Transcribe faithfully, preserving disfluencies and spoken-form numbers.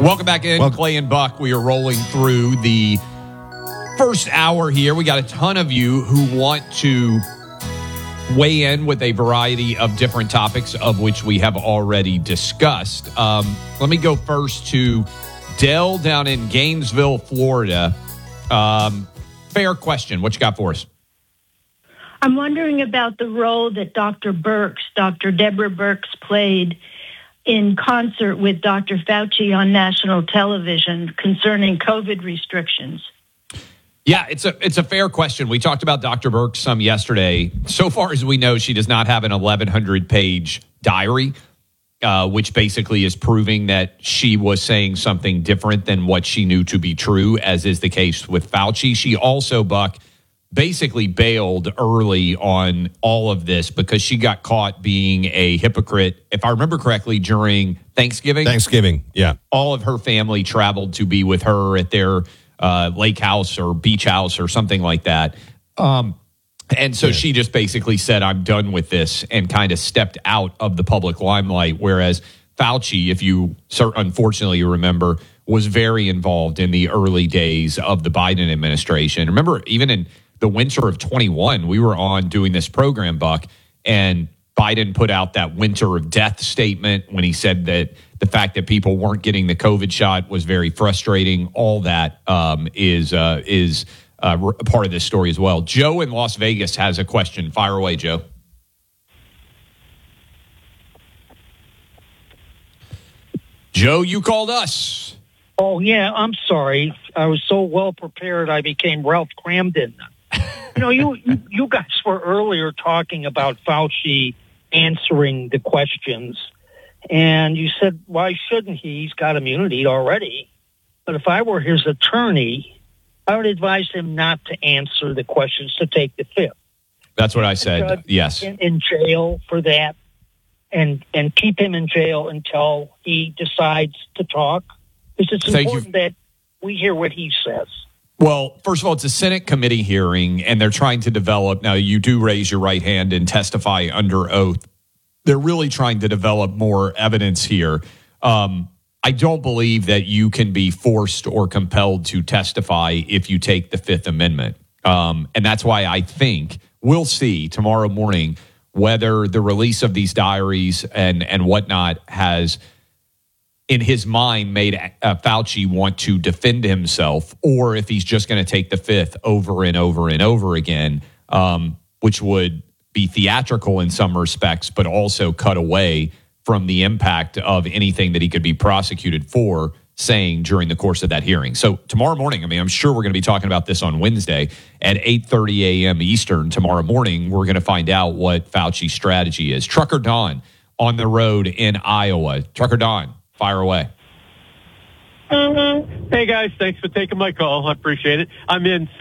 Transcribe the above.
Welcome back in, Welcome. Clay and Buck. We are rolling through the first hour here. We got a ton of you who want to weigh in with a variety of different topics, of which we have already discussed. Um, let me go first to Dell down in Gainesville, Florida. Um, fair question. What you got for us? I'm wondering about the role that Doctor Birx, Doctor Deborah Birx, played in concert with Doctor Fauci on national television concerning COVID restrictions. Yeah, it's a it's a fair question. We talked about Doctor Birx some yesterday. So far as we know, she does not have an eleven hundred page diary, uh, which basically is proving that she was saying something different than what she knew to be true, as is the case with Fauci. She also, Buck, basically bailed early on all of this because she got caught being a hypocrite. If I remember correctly, during Thanksgiving. Thanksgiving, yeah. All of her family traveled to be with her at their uh, lake house or beach house or something like that. Um, and so yeah. she just basically said, I'm done with this, and kind of stepped out of the public limelight. Whereas Fauci, if you unfortunately remember, was very involved in the early days of the Biden administration. Remember, even in the winter of twenty-one, we were on doing this program, Buck, and Biden put out that winter of death statement when he said that the fact that people weren't getting the COVID shot was very frustrating. All that um, is uh, is uh, a part of this story as well. Joe in Las Vegas has a question. Fire away, Joe. Joe, you called us. Oh, yeah, I'm sorry. I was so well prepared, I became Ralph Cramden. You know, you, you guys were earlier talking about Fauci answering the questions, and you said, why shouldn't he? He's got immunity already. But if I were his attorney, I would advise him not to answer the questions, to take the fifth. That's what I said, yes. In, in jail for that, and, and keep him in jail until he decides to talk. Because it's Thank important you. that we hear what he says. Well, first of all, it's a Senate committee hearing, and they're trying to develop. Now, you do raise your right hand and testify under oath. They're really trying to develop more evidence here. Um, I don't believe that you can be forced or compelled to testify if you take the Fifth Amendment. Um, and that's why I think we'll see tomorrow morning whether the release of these diaries and, and whatnot has, in his mind, made uh, Fauci want to defend himself, or if he's just going to take the fifth over and over and over again, um, which would be theatrical in some respects, but also cut away from the impact of anything that he could be prosecuted for saying during the course of that hearing. So tomorrow morning, I mean, I'm sure we're going to be talking about this on Wednesday at eight thirty a.m. Eastern. Tomorrow morning, we're going to find out what Fauci's strategy is. Trucker Don on the road in Iowa. Trucker Don, fire away. Hey, guys. Thanks for taking my call. I appreciate it. I'm in